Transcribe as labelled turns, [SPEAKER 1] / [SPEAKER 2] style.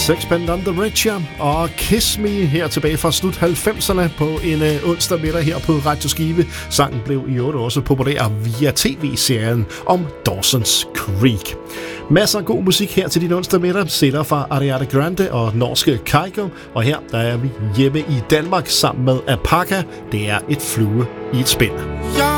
[SPEAKER 1] Sixpence None the Richer og Kiss Me her tilbage fra slut 90'erne på en onsdag middag her på Radio Skive. Sangen blev i øvrigt også populær via tv-serien om Dawson's Creek. Masser af god musik her til din onsdag middag, sætter fra Ariana Grande og norske Kygo, og her der er vi hjemme i Danmark sammen med Apaka. Det er et flue i et spind.
[SPEAKER 2] Ja.